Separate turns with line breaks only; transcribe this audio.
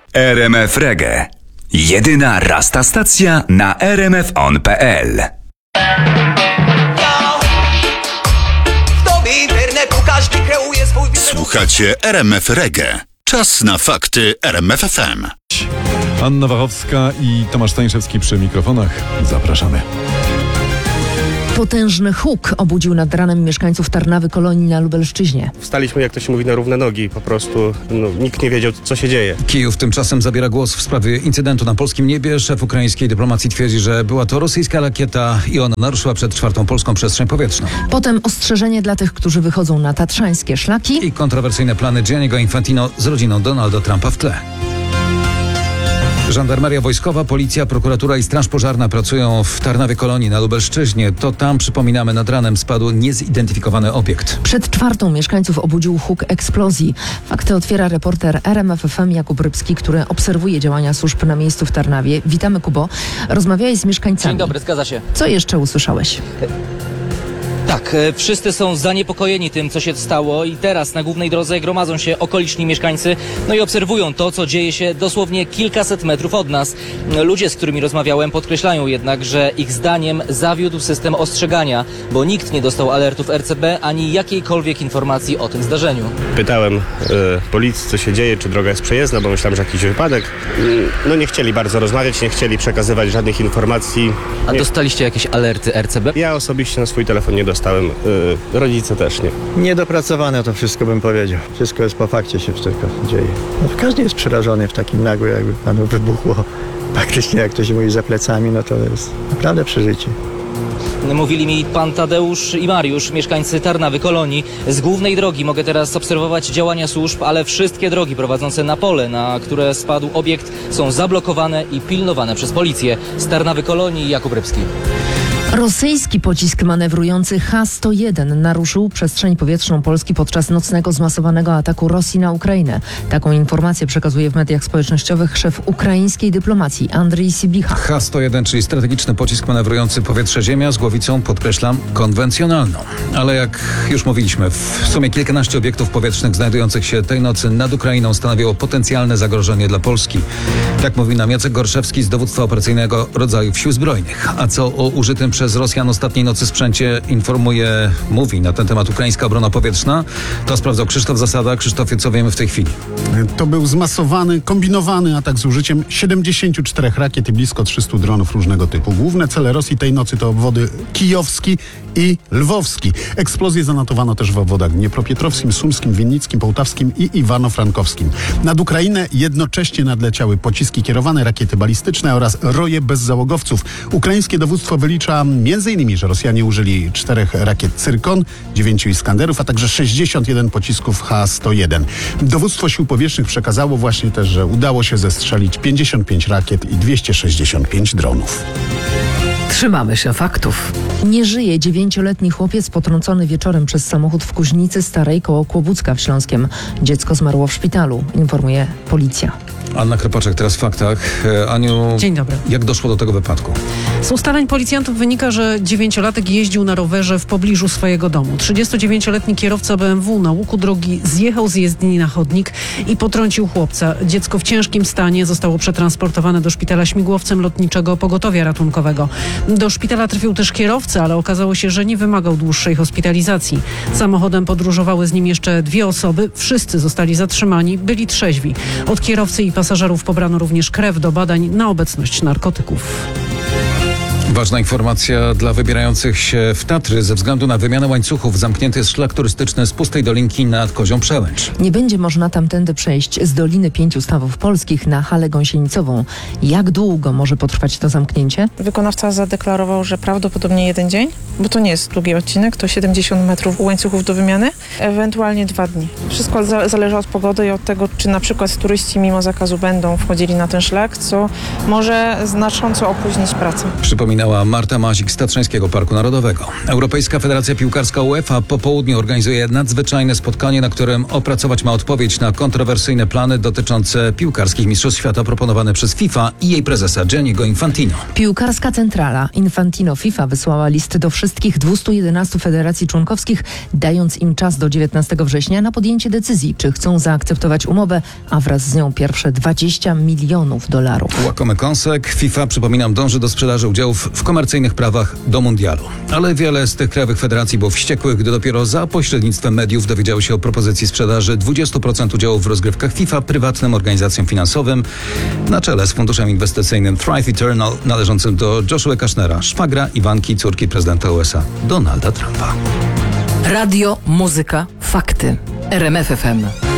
RMF Reggae. Jedyna rasta stacja na rmfon.pl.
Słuchacie RMF Reggae. Czas na fakty RMF FM.
Anna Wachowska i Tomasz Staniszewski przy mikrofonach. Zapraszamy.
Potężny huk obudził nad ranem mieszkańców Tarnawy Kolonii na Lubelszczyźnie.
Wstaliśmy, jak to się mówi, na równe nogi. Po prostu nikt nie wiedział, co się dzieje.
Kijów tymczasem zabiera głos w sprawie incydentu na polskim niebie. Szef ukraińskiej dyplomacji twierdzi, że była to rosyjska rakieta i ona naruszyła przed czwartą polską przestrzeń powietrzną.
Potem ostrzeżenie dla tych, którzy wychodzą na tatrzańskie szlaki.
I kontrowersyjne plany Gianniego Infantino z rodziną Donalda Trumpa w tle. Żandarmeria wojskowa, policja, prokuratura i straż pożarna pracują w Tarnawie Kolonii na Lubelszczyźnie. To tam, przypominamy, nad ranem spadł niezidentyfikowany obiekt.
Przed czwartą mieszkańców obudził huk eksplozji. Fakty otwiera reporter RMF FM Jakub Rybski, który obserwuje działania służb na miejscu w Tarnawie. Witamy, Kubo. Rozmawiałeś z mieszkańcami.
Dzień dobry, zgadza się.
Co jeszcze usłyszałeś?
Tak, wszyscy są zaniepokojeni tym, co się stało i teraz na głównej drodze gromadzą się okoliczni mieszkańcy, no i obserwują to, co dzieje się dosłownie kilkaset metrów od nas. Ludzie, z którymi rozmawiałem, podkreślają jednak, że ich zdaniem zawiódł system ostrzegania, bo nikt nie dostał alertów RCB ani jakiejkolwiek informacji o tym zdarzeniu.
Pytałem policji, co się dzieje, czy droga jest przejezdna, bo myślałem, że jakiś wypadek. No nie chcieli bardzo rozmawiać, nie chcieli przekazywać żadnych informacji.
A dostaliście jakieś alerty RCB?
Ja osobiście na swój telefon nie dostałem, rodzice też nie.
Niedopracowane to wszystko, bym powiedział. Wszystko jest po fakcie, się wszystko dzieje. No, każdy jest przerażony w takim nagłym, jakby panu wybuchło. Faktycznie, jak ktoś mówi za plecami, no to jest naprawdę przeżycie.
Mówili mi pan Tadeusz i Mariusz, mieszkańcy Tarnawy Kolonii. Z głównej drogi mogę teraz obserwować działania służb, ale wszystkie drogi prowadzące na pole, na które spadł obiekt, są zablokowane i pilnowane przez policję. Z Tarnawy Kolonii Jakub Rybski.
Rosyjski pocisk manewrujący H-101 naruszył przestrzeń powietrzną Polski podczas nocnego zmasowanego ataku Rosji na Ukrainę. Taką informację przekazuje w mediach społecznościowych szef ukraińskiej dyplomacji Andrii Sibicha.
H-101, czyli strategiczny pocisk manewrujący powietrze-ziemia z głowicą, podkreślam, konwencjonalną. Ale jak już mówiliśmy, w sumie kilkanaście obiektów powietrznych znajdujących się tej nocy nad Ukrainą stanowiło potencjalne zagrożenie dla Polski. Tak mówi nam Jacek Gorszewski z dowództwa operacyjnego rodzajów Sił Zbrojnych. A co o użytym przez Rosjan ostatniej nocy sprzęcie mówi na ten temat ukraińska obrona powietrzna, to sprawdzał Krzysztof Zasada. Krzysztofie, co wiemy w tej chwili?
To był zmasowany, kombinowany atak z użyciem 74 rakiet i blisko 300 dronów różnego typu. Główne cele Rosji tej nocy to obwody kijowski i lwowski. Eksplozje zanotowano też w obwodach dniepropietrowskim, sumskim, winnickim, połtawskim i iwano-frankowskim. Nad Ukrainę jednocześnie nadleciały pociski kierowane, rakiety balistyczne oraz roje bezzałogowców. Ukraińskie dowództwo wylicza m.in., że Rosjanie użyli 4 rakiet Cyrkon, 9 Iskanderów, a także 61 pocisków H-101. Dowództwo Sił Powietrznych przekazało właśnie też, że udało się zestrzelić 55 rakiet i 265 dronów.
Trzymamy się faktów. Nie żyje 9-letni chłopiec potrącony wieczorem przez samochód w Kuźnicy Starej koło Kłobucka w Śląskiem. Dziecko zmarło w szpitalu, informuje policja.
Anna Kropaczek teraz w faktach. Aniu,
dzień dobry.
Jak doszło do tego wypadku?
Z ustaleń policjantów wynika, że 9-latek jeździł na rowerze w pobliżu swojego domu. 39-letni kierowca BMW na łuku drogi zjechał z jezdni na chodnik i potrącił chłopca. Dziecko w ciężkim stanie zostało przetransportowane do szpitala śmigłowcem lotniczego pogotowia ratunkowego. Do szpitala trafił też kierowca, ale okazało się, że nie wymagał dłuższej hospitalizacji. Samochodem podróżowały z nim jeszcze 2 osoby. Wszyscy zostali zatrzymani, byli trzeźwi. Od kierowcy i pasażerów pobrano również krew do badań na obecność narkotyków.
Ważna informacja dla wybierających się w Tatry. Ze względu na wymianę łańcuchów zamknięty jest szlak turystyczny z Pustej Dolinki nad Kozią Przełęcz.
Nie będzie można tamtędy przejść z Doliny 5 Stawów Polskich na halę gąsienicową. Jak długo może potrwać to zamknięcie?
Wykonawca zadeklarował, że prawdopodobnie 1 dzień, bo to nie jest długi odcinek, to 70 metrów łańcuchów do wymiany, ewentualnie 2 dni. Wszystko zależy od pogody i od tego, czy na przykład turyści mimo zakazu będą wchodzili na ten szlak, co może znacząco opóźnić pracę.
Przypominamy, przypominała Marta Mazik z Tatrzańskiego Parku Narodowego. Europejska Federacja Piłkarska UEFA po południu organizuje nadzwyczajne spotkanie, na którym opracować ma odpowiedź na kontrowersyjne plany dotyczące piłkarskich mistrzostw świata proponowane przez FIFA i jej prezesa Gianniego Infantino.
Piłkarska centrala Infantino FIFA wysłała list do wszystkich 211 federacji członkowskich, dając im czas do 19 września na podjęcie decyzji, czy chcą zaakceptować umowę, a wraz z nią pierwsze $20 milionów.
Łakomy kąsek. FIFA, przypominam, dąży do sprzedaży udziałów w komercyjnych prawach do mundialu. Ale wiele z tych krajowych federacji było wściekłych, gdy dopiero za pośrednictwem mediów dowiedziały się o propozycji sprzedaży 20% udziałów w rozgrywkach FIFA prywatnym organizacjom finansowym, na czele z funduszem inwestycyjnym Thrive Eternal należącym do Joshua Kushnera, szwagra Iwanki, córki prezydenta USA Donalda Trumpa.
Radio, muzyka, fakty. RMF FM.